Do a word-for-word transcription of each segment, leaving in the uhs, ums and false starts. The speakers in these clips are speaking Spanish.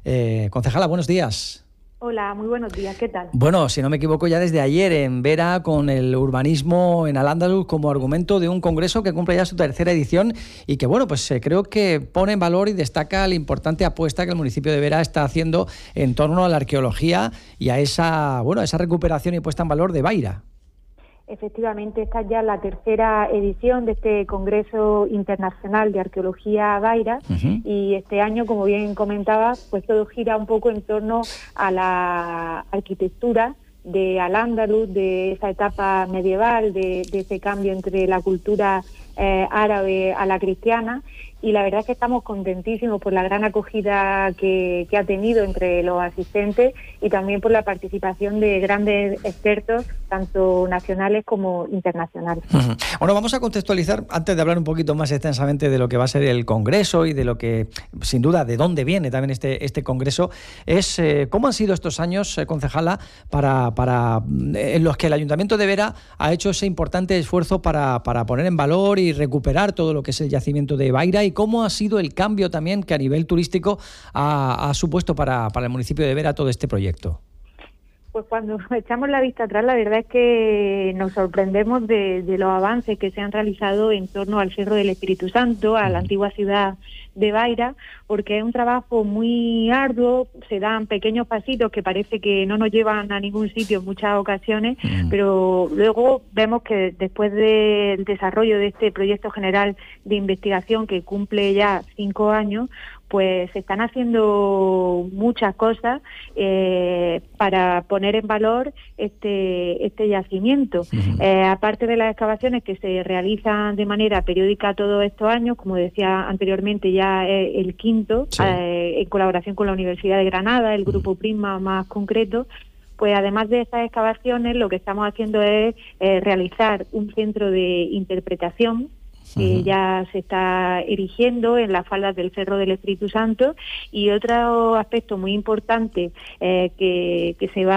Eh, concejala, buenos días. Hola, muy buenos días, ¿qué tal? Bueno, si no me equivoco, ya desde ayer en Vera con el urbanismo en Al-Ándalus como argumento de un congreso que cumple ya su tercera edición y que, bueno, pues eh, creo que pone en valor y destaca la importante apuesta que el municipio de Vera está haciendo en torno a la arqueología y a esa, bueno, a esa recuperación y puesta en valor de Baira. Efectivamente, esta es ya la tercera edición de este Congreso Internacional de Arqueología Baira, uh-huh. y este año, como bien comentaba, pues todo gira un poco en torno a la arquitectura de Al-Ándalus, de esa etapa medieval, de, de ese cambio entre la cultura eh, árabe a la cristiana. Y la verdad es que estamos contentísimos por la gran acogida que, que ha tenido entre los asistentes y también por la participación de grandes expertos, tanto nacionales como internacionales. Uh-huh. Bueno, vamos a contextualizar, antes de hablar un poquito más extensamente de lo que va a ser el Congreso y de lo que, sin duda, de dónde viene también este, este Congreso, es eh, cómo han sido estos años, eh, concejala, para, para, en los que el Ayuntamiento de Vera ha hecho ese importante esfuerzo para, para poner en valor y recuperar todo lo que es el yacimiento de Baira, y cómo ha sido el cambio también que a nivel turístico ha, ha supuesto para, para el municipio de Vera todo este proyecto. Pues cuando echamos la vista atrás, la verdad es que nos sorprendemos de, de los avances que se han realizado en torno al Cerro del Espíritu Santo, a la antigua ciudad de Baira, porque es un trabajo muy arduo, se dan pequeños pasitos que parece que no nos llevan a ningún sitio en muchas ocasiones, mm. pero luego vemos que después del desarrollo de este proyecto general de investigación que cumple ya cinco años, pues se están haciendo muchas cosas eh, para poner en valor este este yacimiento. Uh-huh. Eh, aparte de las excavaciones que se realizan de manera periódica todos estos años, como decía anteriormente, ya es el quinto, sí. eh, en colaboración con la Universidad de Granada, el Grupo Prisma más concreto, pues además de esas excavaciones, lo que estamos haciendo es eh, realizar un centro de interpretación que uh-huh. ya se está erigiendo en las faldas del Cerro del Espíritu Santo, y otro aspecto muy importante eh, que, que se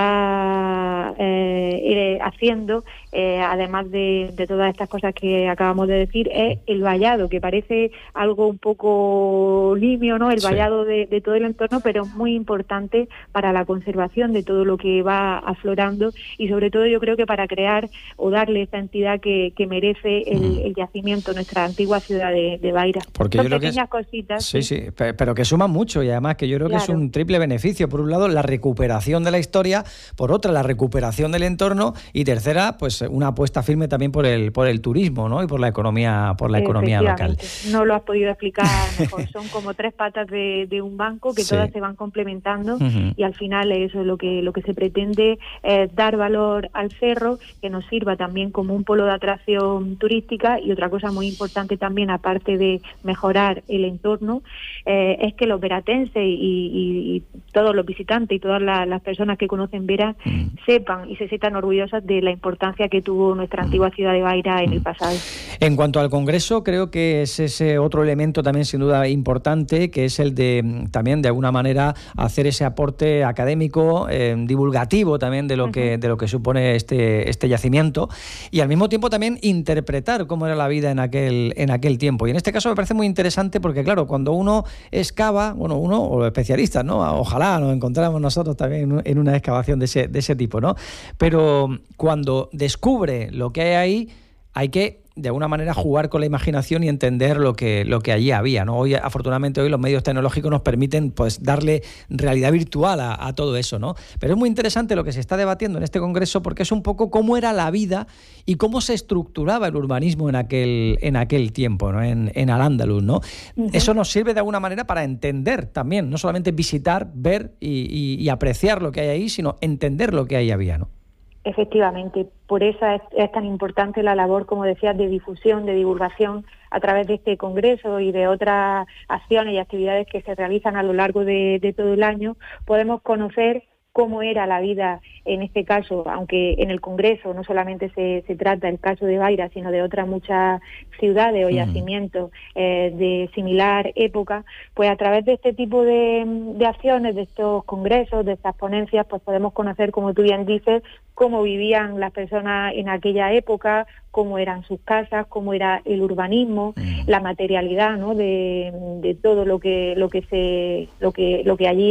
va eh, haciendo, eh, además de, de todas estas cosas que acabamos de decir, es el vallado, que parece algo un poco nimio, ¿no? El sí. vallado de, de todo el entorno, pero es muy importante para la conservación de todo lo que va aflorando, y sobre todo yo creo que para crear o darle esa entidad que, que merece el, uh-huh. el yacimiento, nuestra antigua ciudad de, de Baira. Porque Son yo creo pequeñas que es, cositas. Sí, sí, sí, pero que suman mucho, y además que yo creo claro. que es un triple beneficio. Por un lado, la recuperación de la historia, por otra, la recuperación del entorno, y tercera, pues una apuesta firme también por el por el turismo, ¿no? Y por la economía, por la economía local. No lo has podido explicar mejor. Son como tres patas de, de un banco que sí. todas se van complementando, uh-huh. y al final eso es lo que lo que se pretende, es dar valor al cerro, que nos sirva también como un polo de atracción turística, y otra cosa muy importante también, aparte de mejorar el entorno, eh, es que los veratenses y, y, y todos los visitantes y todas la, las personas que conocen Vera mm. sepan y se sientan orgullosas de la importancia que tuvo nuestra mm. antigua ciudad de Baira en mm. el pasado. En cuanto al Congreso, creo que es ese otro elemento también sin duda importante, que es el de también de alguna manera hacer ese aporte académico, eh, divulgativo también de lo uh-huh. que de lo que supone este este yacimiento, y al mismo tiempo también interpretar cómo era la vida en aquel en aquel tiempo. Y en este caso me parece muy interesante porque, claro, cuando uno excava, bueno, uno o los especialistas, ¿no? Ojalá nos encontráramos nosotros también en una excavación de ese, de ese tipo, ¿no? Pero cuando descubre lo que hay ahí, hay que de alguna manera jugar con la imaginación y entender lo que lo que allí había, ¿no? Hoy, afortunadamente, hoy los medios tecnológicos nos permiten pues darle realidad virtual a, a todo eso, ¿no? Pero es muy interesante lo que se está debatiendo en este congreso, porque es un poco cómo era la vida y cómo se estructuraba el urbanismo en aquel en aquel tiempo, ¿no? En, en Al-Ándalus, ¿no? Uh-huh. Eso nos sirve de alguna manera para entender también, no solamente visitar, ver y, y, y apreciar lo que hay ahí, sino entender lo que ahí había, ¿no? Efectivamente, por eso es, es tan importante la labor, como decías, de difusión, de divulgación a través de este congreso y de otras acciones y actividades que se realizan a lo largo de, de todo el año. Podemos conocer cómo era la vida en este caso, aunque en el Congreso no solamente se, se trata el caso de Baira, sino de otras muchas ciudades o yacimientos eh, de similar época, pues a través de este tipo de, de acciones, de estos congresos, de estas ponencias, pues podemos conocer, como tú bien dices, cómo vivían las personas en aquella época, cómo eran sus casas, cómo era el urbanismo, la materialidad, ¿no?, de, de todo lo que lo que se lo que lo que allí